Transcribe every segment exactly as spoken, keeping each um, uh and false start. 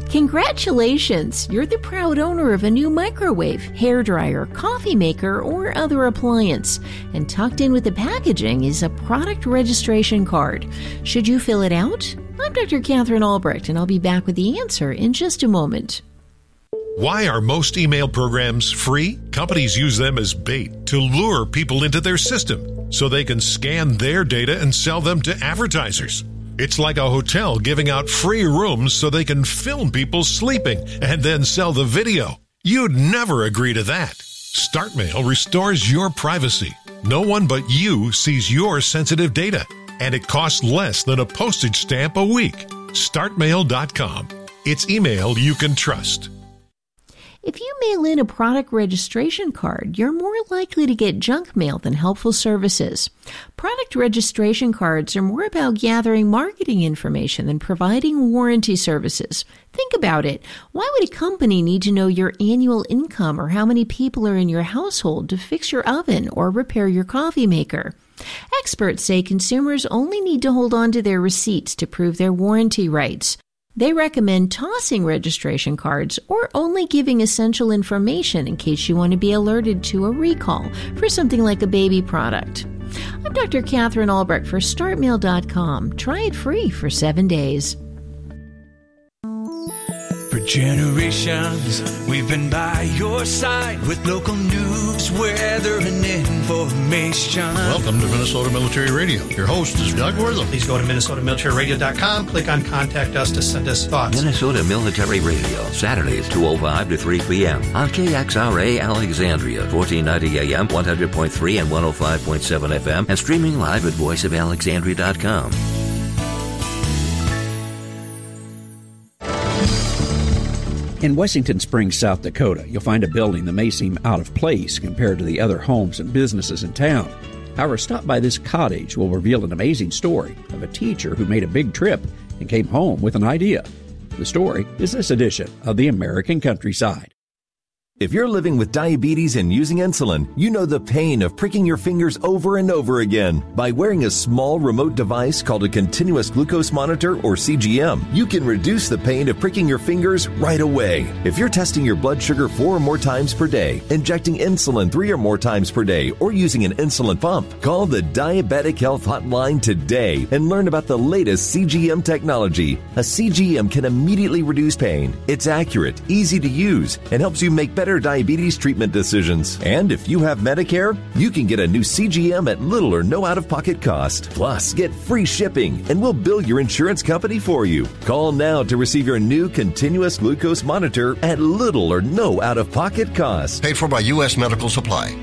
Congratulations! You're the proud owner of a new microwave, hairdryer, coffee maker, or other appliance. And tucked in with the packaging is a product registration card. Should you fill it out? I'm Doctor Catherine Albrecht, and I'll be back with the answer in just a moment. Why are most email programs free? Companies use them as bait to lure people into their system so they can scan their data and sell them to advertisers. It's like a hotel giving out free rooms so they can film people sleeping and then sell the video. You'd never agree to that. StartMail restores your privacy. No one but you sees your sensitive data, and it costs less than a postage stamp a week. start mail dot com. It's email you can trust. If you mail in a product registration card, you're more likely to get junk mail than helpful services. Product registration cards are more about gathering marketing information than providing warranty services. Think about it. Why would a company need to know your annual income or how many people are in your household to fix your oven or repair your coffee maker? Experts say consumers only need to hold on to their receipts to prove their warranty rights. They recommend tossing registration cards or only giving essential information in case you want to be alerted to a recall for something like a baby product. I'm Doctor Catherine Albrecht for start mail dot com. Try it free for seven days. For generations, we've been by your side with local news, weather, and information. Welcome to Minnesota Military Radio. Your host is Doug Wortham. Please go to minnesota military radio dot com, click on Contact Us to send us thoughts. Minnesota Military Radio, Saturdays, two oh five to three p.m. on K X R A Alexandria, fourteen ninety A M, one hundred point three and one oh five point seven F M, and streaming live at voice of alexandria dot com. In Wessington Springs, South Dakota, you'll find a building that may seem out of place compared to the other homes and businesses in town. However, stop by this cottage will reveal an amazing story of a teacher who made a big trip and came home with an idea. The story is this edition of The American Countryside. If you're living with diabetes and using insulin, you know the pain of pricking your fingers over and over again. By wearing a small remote device called a continuous glucose monitor, or C G M, you can reduce the pain of pricking your fingers right away. If you're testing your blood sugar four or more times per day, injecting insulin three or more times per day, or using an insulin pump, call the Diabetic Health Hotline today and learn about the latest C G M technology. A C G M can immediately reduce pain. It's accurate, easy to use, and helps you make better diabetes treatment decisions. And if you have Medicare, you can get a new C G M at little or no out-of-pocket cost. Plus, get free shipping, and we'll bill your insurance company for you. Call now to receive your new continuous glucose monitor at little or no out-of-pocket cost. Paid for by U S Medical Supply.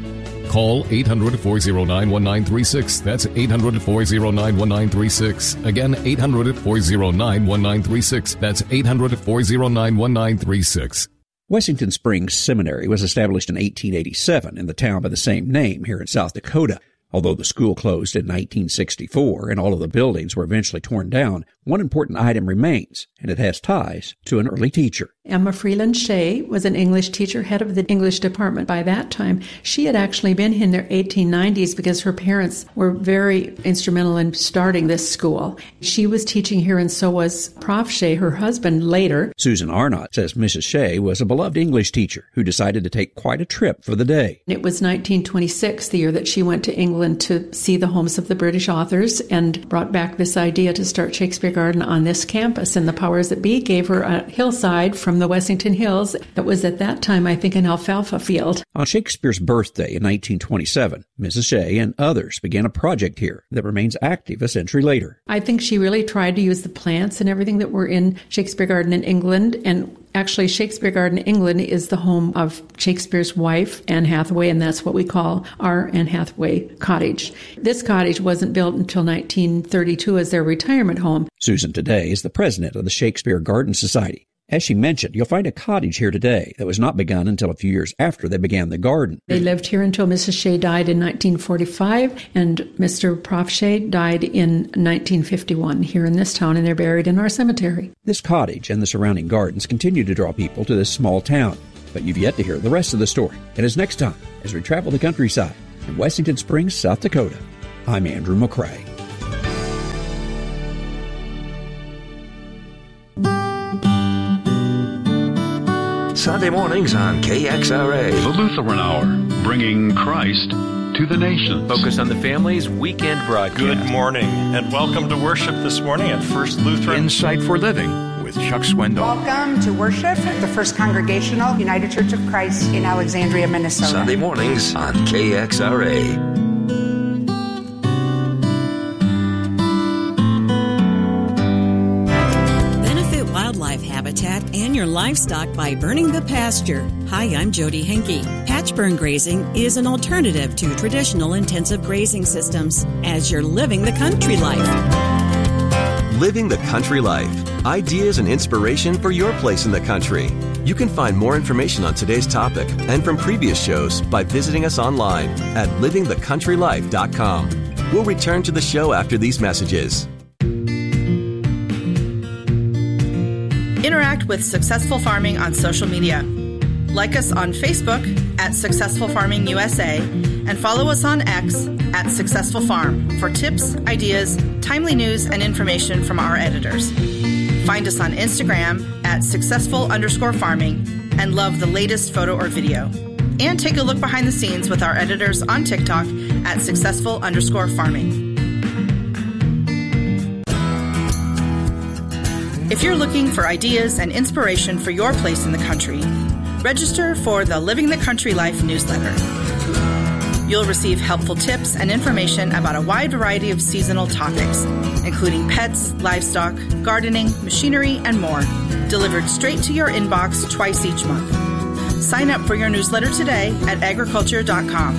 Call eight hundred, four oh nine, one nine three six. That's eight hundred, four oh nine, one nine three six. Again, eight hundred, four oh nine, one nine three six. That's eight hundred, four oh nine, one nine three six. Wessington Springs Seminary was established in eighteen eighty-seven in the town by the same name here in South Dakota. Although the school closed in nineteen sixty-four and all of the buildings were eventually torn down, one important item remains, and it has ties to an early teacher. Emma Freeland Shea was an English teacher, head of the English department by that time. She had actually been in the eighteen nineties because her parents were very instrumental in starting this school. She was teaching here, and so was Professor Shea, her husband, later. Susan Arnott says Missus Shea was a beloved English teacher who decided to take quite a trip for the day. It was nineteen twenty-six, the year that she went to England to see the homes of the British authors, and brought back this idea to start Shakespeare Garden on this campus. And the powers that be gave her a hillside from the Wessington Hills that was at that time, I think, an alfalfa field. On Shakespeare's birthday in nineteen twenty-seven, Missus Shea and others began a project here that remains active a century later. I think she really tried to use the plants and everything that were in Shakespeare Garden in England. And actually, Shakespeare Garden England is the home of Shakespeare's wife, Anne Hathaway, and that's what we call our Anne Hathaway cottage. This cottage wasn't built until nineteen thirty-two as their retirement home. Susan today is the president of the Shakespeare Garden Society. As she mentioned, you'll find a cottage here today that was not begun until a few years after they began the garden. They lived here until Missus Shea died in nineteen forty-five, and Mister Prof Shea died in nineteen fifty-one here in this town, and they're buried in our cemetery. This cottage and the surrounding gardens continue to draw people to this small town, but you've yet to hear the rest of the story. And as next time, as we travel the countryside in Wessington Springs, South Dakota, I'm Andrew McCrae. Sunday mornings on K X R A. The Lutheran Hour, bringing Christ to the nations. Focus on the Family's weekend broadcast. Good morning, and welcome to worship this morning at First Lutheran. Insight for Living with Chuck Swindoll. Welcome to worship at the First Congregational United Church of Christ in Alexandria, Minnesota. Sunday mornings on K X R A. Wildlife habitat and your livestock by burning the pasture. Hi, I'm Jody Henke. Patch burn grazing is an alternative to traditional intensive grazing systems as you're living the country life. Living the country life. Ideas and inspiration for your place in the country. You can find more information on today's topic and from previous shows by visiting us online at living the country life dot com. We'll return to the show after these messages. Interact with Successful Farming on social media. Like us on Facebook at Successful Farming U S A and follow us on X at Successful Farm for tips, ideas, timely news, and information from our editors. Find us on Instagram at Successful underscore Farming and love the latest photo or video. And take a look behind the scenes with our editors on TikTok at Successful underscore Farming. If you're looking for ideas and inspiration for your place in the country, register for the Living the Country Life newsletter. You'll receive helpful tips and information about a wide variety of seasonal topics, including pets, livestock, gardening, machinery, and more, delivered straight to your inbox twice each month. Sign up for your newsletter today at agriculture dot com.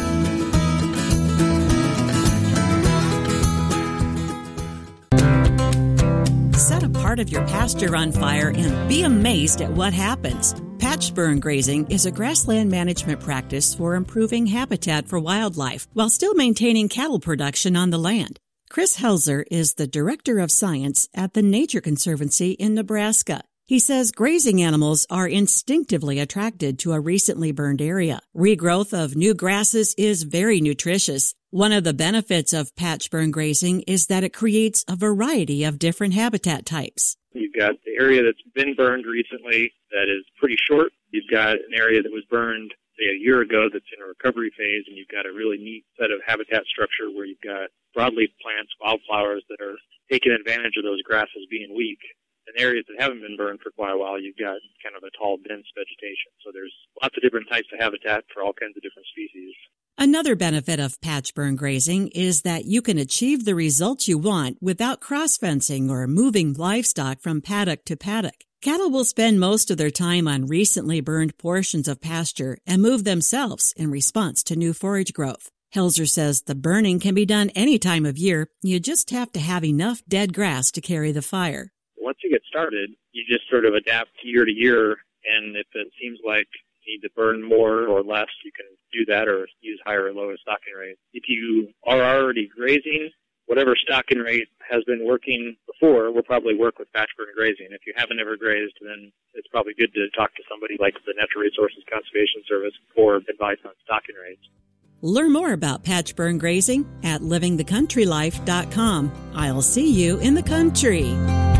Set a part of your pasture on fire and be amazed at what happens. Patch burn grazing is a grassland management practice for improving habitat for wildlife while still maintaining cattle production on the land. Chris Helzer is the Director of Science at the Nature Conservancy in Nebraska. He says grazing animals are instinctively attracted to a recently burned area. Regrowth of new grasses is very nutritious. One of the benefits of patch burn grazing is that it creates a variety of different habitat types. You've got the area that's been burned recently that is pretty short. You've got an area that was burned, say, a year ago that's in a recovery phase, and you've got a really neat set of habitat structure where you've got broadleaf plants, wildflowers that are taking advantage of those grasses being weak. In areas that haven't been burned for quite a while, you've got kind of a tall, dense vegetation. So there's lots of different types of habitat for all kinds of different species. Another benefit of patch burn grazing is that you can achieve the results you want without cross-fencing or moving livestock from paddock to paddock. Cattle will spend most of their time on recently burned portions of pasture and move themselves in response to new forage growth. Helzer says the burning can be done any time of year. You just have to have enough dead grass to carry the fire. Once you get started, you just sort of adapt year to year, and if it seems like you need to burn more or less, you can do that or use higher or lower stocking rate. If you are already grazing, whatever stocking rate has been working before will probably work with patch burn grazing. If you haven't ever grazed, then it's probably good to talk to somebody like the Natural Resources Conservation Service for advice on stocking rates. Learn more about patch burn grazing at living the country life dot com. I'll see you in the country.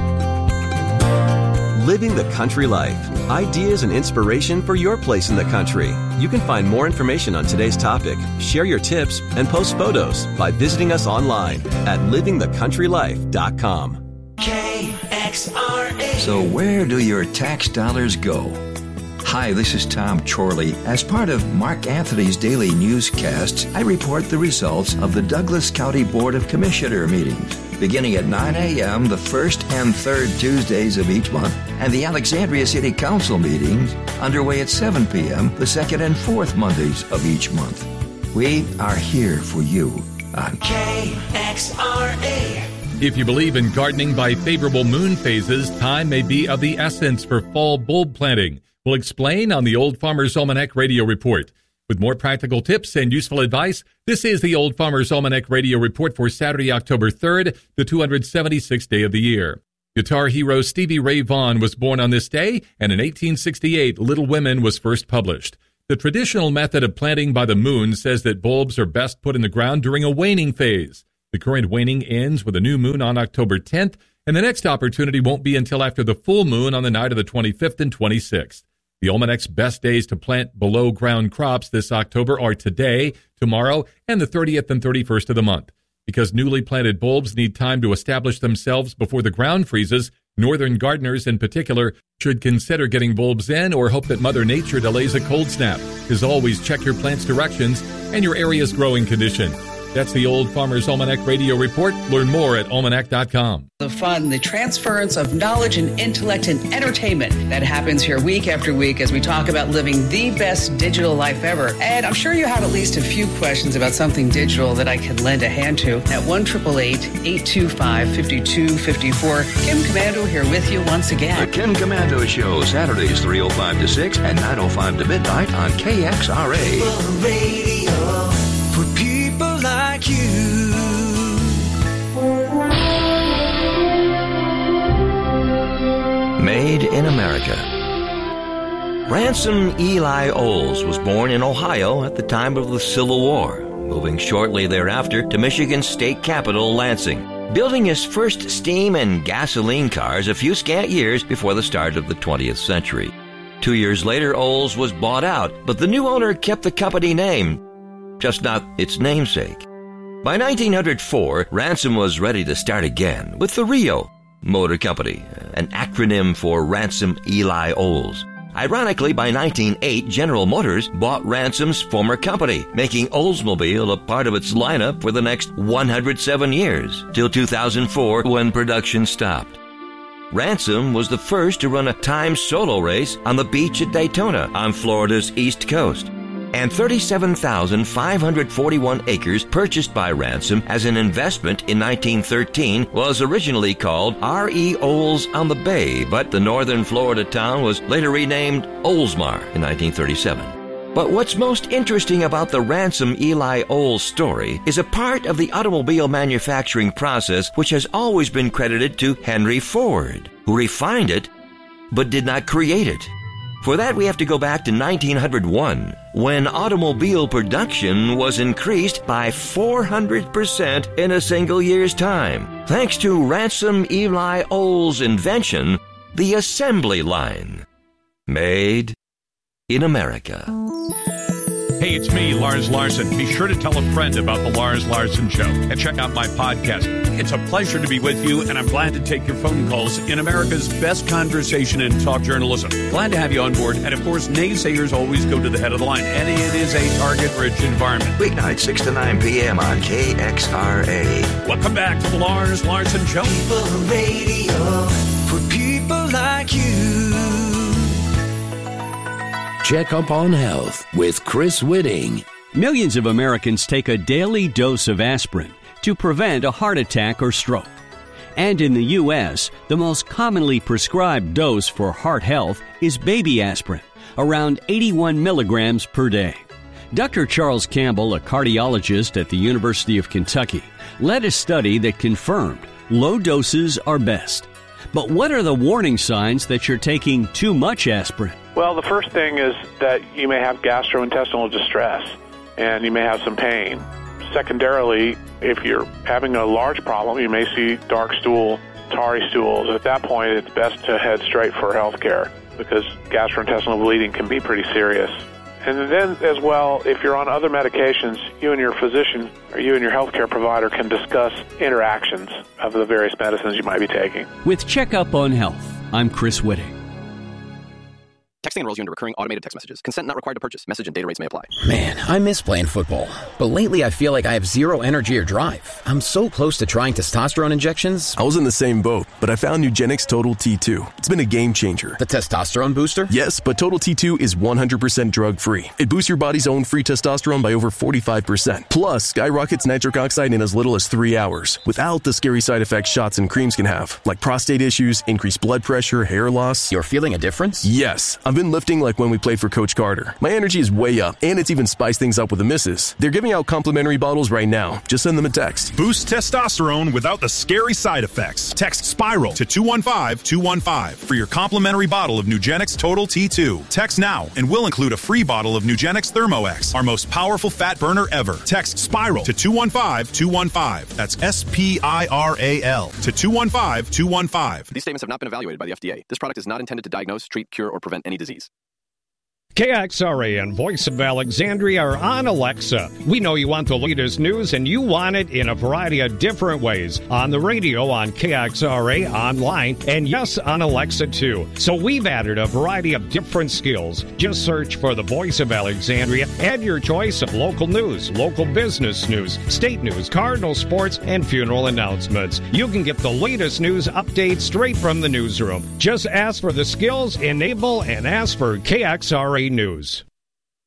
Living the country life. Ideas and inspiration for your place in the country. You can find more information on today's topic, share your tips, and post photos by visiting us online at living the country life dot com. K X R A. So where do your tax dollars go? Hi, this is Tom Chorley. As part of Mark Anthony's daily newscasts, I report the results of the Douglas County Board of Commissioner meetings, beginning at nine a.m. the first and third Tuesdays of each month, and the Alexandria City Council meetings underway at seven p.m. the second and fourth Mondays of each month. We are here for you on K X R A. If you believe in gardening by favorable moon phases, time may be of the essence for fall bulb planting. We'll explain on the Old Farmer's Almanac Radio Report. With more practical tips and useful advice, this is the Old Farmer's Almanac Radio Report for Saturday, October third, the two hundred seventy-sixth day of the year. Guitar hero Stevie Ray Vaughan was born on this day, and in eighteen sixty-eight, Little Women was first published. The traditional method of planting by the moon says that bulbs are best put in the ground during a waning phase. The current waning ends with a new moon on October tenth, and the next opportunity won't be until after the full moon on the night of the twenty-fifth and twenty-sixth. The Almanac's best days to plant below-ground crops this October are today, tomorrow, and the thirtieth and thirty-first of the month. Because newly planted bulbs need time to establish themselves before the ground freezes, northern gardeners in particular should consider getting bulbs in or hope that Mother Nature delays a cold snap. As always, check your plant's directions and your area's growing condition. That's the Old Farmer's Almanac Radio Report. Learn more at almanac dot com. The fun, the transference of knowledge and intellect and entertainment that happens here week after week as we talk about living the best digital life ever. And I'm sure you have at least a few questions about something digital that I can lend a hand to. At one eight eight eight, eight two five, five two five four. Kim Komando here with you once again. The Kim Komando Show, Saturdays three oh five to six and nine oh five to midnight on K X R A. Radio for people like you. Made in America. Ransom Eli Olds was born in Ohio at the time of the Civil War, moving shortly thereafter to Michigan's state capital, Lansing, building his first steam and gasoline cars a few scant years before the start of the twentieth century. Two years later, Olds was bought out, but the new owner kept the company name, just not its namesake. By nineteen oh four, Ransom was ready to start again with the Rio Motor Company, an acronym for Ransom Eli Olds. Ironically, by nineteen oh eight, General Motors bought Ransom's former company, making Oldsmobile a part of its lineup for the next one hundred seven years, till two thousand four when production stopped. Ransom was the first to run a timed solo race on the beach at Daytona on Florida's East Coast. And thirty-seven thousand five hundred forty-one acres purchased by Ransom as an investment in nineteen thirteen was originally called R E. Olds on the Bay, but the northern Florida town was later renamed Oldsmar in nineteen thirty-seven. But what's most interesting about the Ransom Eli Olds story is a part of the automobile manufacturing process which has always been credited to Henry Ford, who refined it but did not create it. For that, we have to go back to nineteen oh one, when automobile production was increased by four hundred percent in a single year's time, thanks to Ransom Eli Olds' invention, the assembly line. Made in America. Hey, it's me, Lars Larson. Be sure to tell a friend about the Lars Larson Show and check out my podcast. It's a pleasure to be with you, and I'm glad to take your phone calls in America's best conversation and talk journalism. Glad to have you on board. And, of course, naysayers always go to the head of the line, and it is a target-rich environment. Weeknight, six to nine p.m. on K X R A. Welcome back to the Lars Larson Show. People radio for people like you. Check Up on Health with Chris Whitting. Millions of Americans take a daily dose of aspirin to prevent a heart attack or stroke. And in the U S, the most commonly prescribed dose for heart health is baby aspirin, around eighty-one milligrams per day. Doctor Charles Campbell, a cardiologist at the University of Kentucky, led a study that confirmed low doses are best. But what are the warning signs that you're taking too much aspirin? Well, the first thing is that you may have gastrointestinal distress and you may have some pain. Secondarily, if you're having a large problem, you may see dark stool, tarry stools. At that point, it's best to head straight for health care because gastrointestinal bleeding can be pretty serious. And then as well, if you're on other medications, you and your physician or you and your healthcare provider can discuss interactions of the various medicines you might be taking. With Checkup on Health, I'm Chris Whitting. Texting enrolls you into recurring automated text messages. Consent not required to purchase. Message and data rates may apply. Man, I miss playing football. But lately I feel like I have zero energy or drive. I'm so close to trying testosterone injections. I was in the same boat, but I found Nugenix Total T two. It's been a game changer. The testosterone booster? Yes, but Total T two is one hundred percent drug-free. It boosts your body's own free testosterone by over forty-five percent. Plus, skyrockets nitric oxide in as little as three hours, without the scary side effects shots and creams can have, like prostate issues, increased blood pressure, hair loss. You're feeling a difference? Yes. I've been lifting like when we played for Coach Carter. My energy is way up, and it's even spiced things up with the misses. They're giving out complimentary bottles right now. Just send them a text. Boost testosterone without the scary side effects. Text SPIRAL to two one five two one five for your complimentary bottle of Nugenix Total T two. Text now, and we'll include a free bottle of Nugenix ThermoX, our most powerful fat burner ever. Text SPIRAL to two one five two one five. That's S P I R A L to two one five two one five. These statements have not been evaluated by the F D A. This product is not intended to diagnose, treat, cure, or prevent any disease. K X R A and Voice of Alexandria are on Alexa. We know you want the latest news, and you want it in a variety of different ways. On the radio, on K X R A, online, and yes, on Alexa too. So we've added a variety of different skills. Just search for the Voice of Alexandria. Add your choice of local news, local business news, state news, Cardinal sports, and funeral announcements. You can get the latest news updates straight from the newsroom. Just ask for the skills, enable, and ask for K X R A News.